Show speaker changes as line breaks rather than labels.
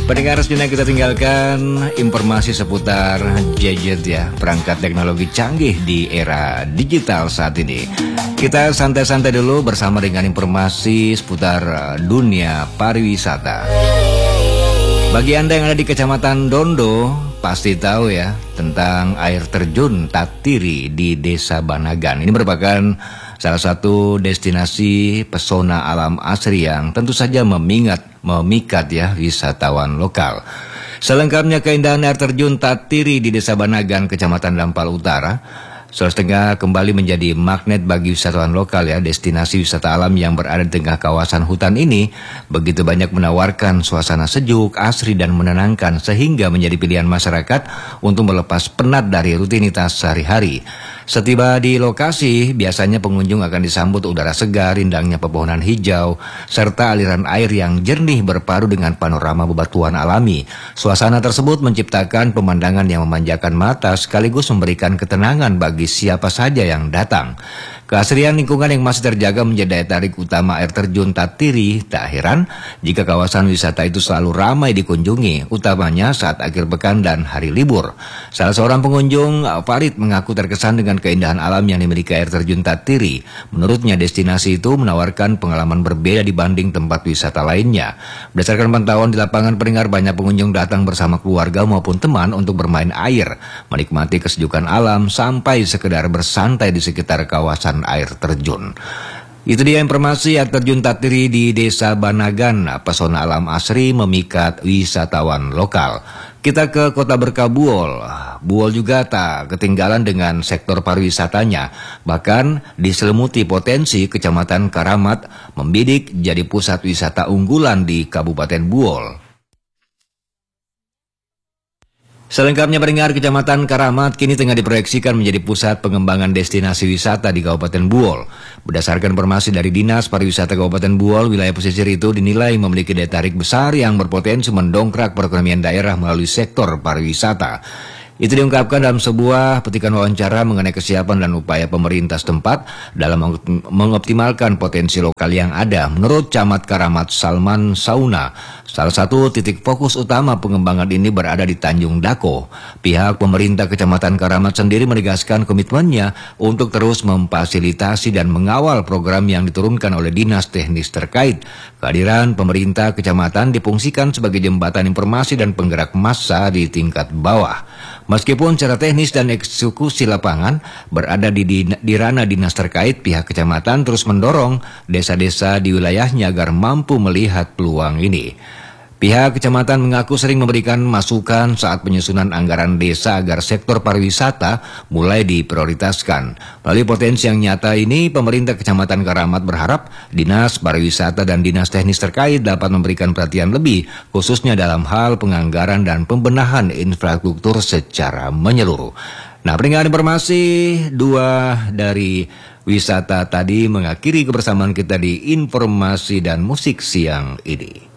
Pendengar sejenak kita tinggalkan informasi seputar gadget ya, perangkat teknologi canggih di era digital saat ini. Kita santai-santai dulu bersama dengan informasi seputar dunia pariwisata. Bagi Anda yang ada di Kecamatan Dondo, pasti tahu ya tentang air terjun Tatiri di Desa Banagan. Ini merupakan salah satu destinasi pesona alam asri yang tentu saja memikat ya wisatawan lokal. Selengkapnya keindahan air terjun Tatiri di Desa Banagan, Kecamatan Dampal Utara, Sulawesi kembali menjadi magnet bagi wisatawan lokal ya. Destinasi wisata alam yang berada di tengah kawasan hutan ini begitu banyak menawarkan suasana sejuk, asri dan menenangkan sehingga menjadi pilihan masyarakat untuk melepas penat dari rutinitas sehari-hari. Setiba di lokasi, biasanya pengunjung akan disambut udara segar, rindangnya pepohonan hijau, serta aliran air yang jernih berpadu dengan panorama bebatuan alami. Suasana tersebut menciptakan pemandangan yang memanjakan mata sekaligus memberikan ketenangan bagi siapa saja yang datang. Keasrian lingkungan yang masih terjaga menjadi daya tarik utama air terjun Tatiri. Tak heran jika kawasan wisata itu selalu ramai dikunjungi, utamanya saat akhir pekan dan hari libur. Salah seorang pengunjung, Farid, mengaku terkesan dengan keindahan alam yang dimiliki air terjun Tatiri. Menurutnya destinasi itu menawarkan pengalaman berbeda dibanding tempat wisata lainnya. Berdasarkan pantauan di lapangan, pendengar, banyak pengunjung datang bersama keluarga maupun teman untuk bermain air, menikmati kesejukan alam, sampai sekedar bersantai di sekitar kawasan air terjun. Itu dia informasi air terjun Tatiri di Desa Banagan, pesona alam asri memikat wisatawan lokal. Kita ke Kota Berkah Buol. Buol juga tak ketinggalan dengan sektor pariwisatanya. Bahkan diselimuti potensi Kecamatan Karamat membidik jadi pusat wisata unggulan di Kabupaten Buol. Selengkapnya pendengar, Kecamatan Karamat kini tengah diproyeksikan menjadi pusat pengembangan destinasi wisata di Kabupaten Buol. Berdasarkan informasi dari Dinas Pariwisata Kabupaten Buol, wilayah pesisir itu dinilai memiliki daya tarik besar yang berpotensi mendongkrak perekonomian daerah melalui sektor pariwisata. Itu diungkapkan dalam sebuah petikan wawancara mengenai kesiapan dan upaya pemerintah setempat dalam mengoptimalkan potensi lokal yang ada. Menurut Camat Karamat Salman Sauna, salah satu titik fokus utama pengembangan ini berada di Tanjung Dako. Pihak pemerintah Kecamatan Karamat sendiri menegaskan komitmennya untuk terus memfasilitasi dan mengawal program yang diturunkan oleh dinas teknis terkait. Kehadiran pemerintah kecamatan difungsikan sebagai jembatan informasi dan penggerak massa di tingkat bawah. Meskipun secara teknis dan eksekusi lapangan berada di ranah dinas terkait, pihak kecamatan terus mendorong desa-desa di wilayahnya agar mampu melihat peluang ini. Pihak kecamatan mengaku sering memberikan masukan saat penyusunan anggaran desa agar sektor pariwisata mulai diprioritaskan. Melalui potensi yang nyata ini, pemerintah Kecamatan Karamat berharap Dinas Pariwisata dan Dinas Teknis terkait dapat memberikan perhatian lebih, khususnya dalam hal penganggaran dan pembenahan infrastruktur secara menyeluruh. Nah, pendengar informasi dua dari wisata tadi mengakhiri kebersamaan kita di informasi dan musik siang ini.